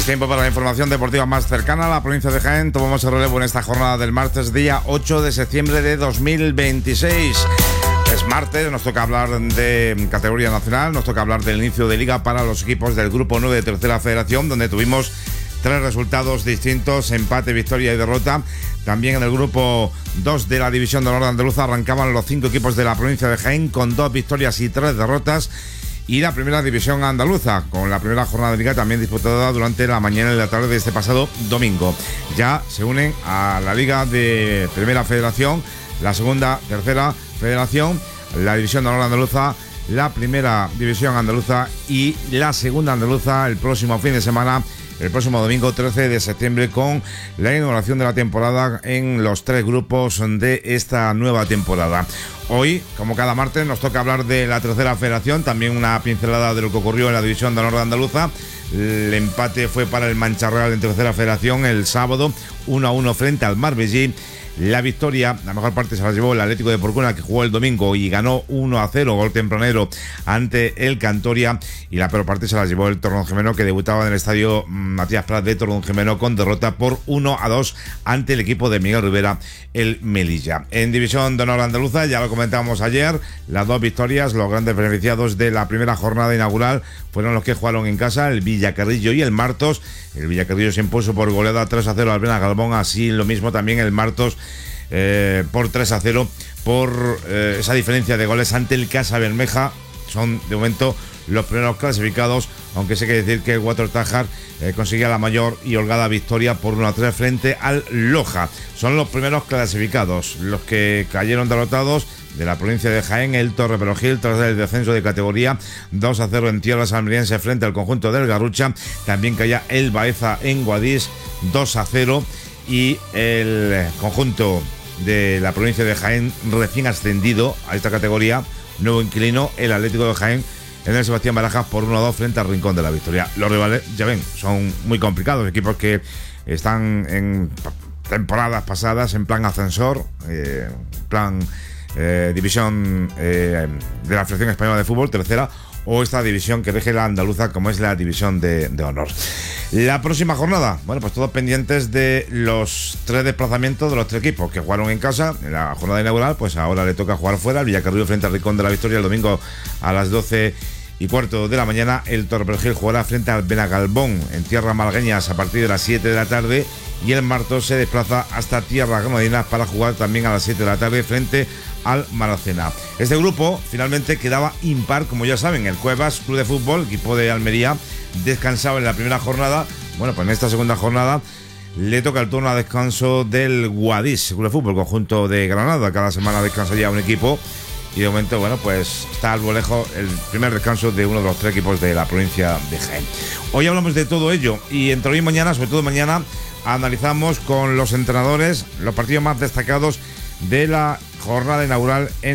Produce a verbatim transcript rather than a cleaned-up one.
Tiempo para la información deportiva más cercana a la provincia de Jaén. Tomamos el relevo en esta jornada del martes, día ocho de septiembre de dos mil veintiséis. Es martes, nos toca hablar de categoría nacional, nos toca hablar del inicio de liga para los equipos del Grupo nueve de Tercera Federación, donde tuvimos tres resultados distintos, empate, victoria y derrota. También en el Grupo dos de la División de Honor Andaluza arrancaban los cinco equipos de la provincia de Jaén con dos victorias y tres derrotas. Y la primera división andaluza, con la primera jornada de liga también disputada durante la mañana y la tarde de este pasado domingo. Ya se unen a la liga de Primera Federación, la segunda, tercera federación, la división de honor andaluza, la primera división andaluza y la segunda andaluza el próximo fin de semana, el próximo domingo trece de septiembre, con la inauguración de la temporada en los tres grupos de esta nueva temporada. Hoy, como cada martes, nos toca hablar de la tercera federación, también una pincelada de lo que ocurrió en la división de honor andaluza. El empate fue para el Mancha Real en tercera federación el sábado, uno a uno frente al Marbellí. La victoria, la mejor parte se la llevó el Atlético de Porcuna, que jugó el domingo y ganó uno a cero, gol tempranero ante el Cantoria, y la peor parte se la llevó el Torredonjimeno, que debutaba en el estadio Matías Prat de Torredonjimeno con derrota por uno a dos ante el equipo de Miguel Rivera, el Melilla. En división de honor andaluza, ya lo comentábamos ayer, las dos victorias, los grandes beneficiados de la primera jornada inaugural fueron los que jugaron en casa, el Villacarrillo y el Martos. El Villacarrillo se impuso por goleada tres a cero al Benagalbón, así lo mismo también el Martos eh, por tres a cero por eh, esa diferencia de goles ante el Casa Bermeja. Son de momento los primeros clasificados, aunque sí hay que decir que el Watertajar eh, conseguía la mayor y holgada victoria por uno a tres frente al Loja. Son los primeros clasificados. Los que cayeron derrotados de la provincia de Jaén, el Torre Perogil, tras el descenso de categoría, dos a cero en tierras almeriense frente al conjunto del Garrucha. También caía el Baeza en Guadix, dos a cero, y el conjunto de la provincia de Jaén, recién ascendido a esta categoría, nuevo inquilino, el Atlético de Jaén, en el Sebastián Barajas por uno a dos frente al Rincón de la Victoria. Los rivales, ya ven, son muy complicados, equipos que están en temporadas pasadas en plan ascensor, eh, plan eh, división eh, de la Federación Española de Fútbol, tercera, o esta división que rige la andaluza, como es la división de, de honor. La próxima jornada, bueno, pues todos pendientes de los tres desplazamientos de los tres equipos que jugaron en casa en la jornada inaugural. Pues ahora le toca jugar fuera. El Villacarrillo frente al Rincón de la Victoria el domingo a las doce y cuarto de la mañana. El Torre Perogil jugará frente al Benagalbón en tierras malagueñas a partir de las siete de la tarde, y el Martos se desplaza hasta tierras granadinas para jugar también a las siete de la tarde frente al Maracena. Este grupo finalmente quedaba impar, como ya saben. El Cuevas Club de Fútbol, equipo de Almería, descansaba en la primera jornada. Bueno, pues en esta segunda jornada le toca el turno a descanso del Guadix Club de Fútbol, conjunto de Granada. Cada semana descansaría un equipo, y de momento, bueno, pues está algo lejos el primer descanso de uno de los tres equipos de la provincia de Jaén. Hoy hablamos de todo ello, y entre hoy y mañana, sobre todo mañana, analizamos con los entrenadores los partidos más destacados de la jornada inaugural en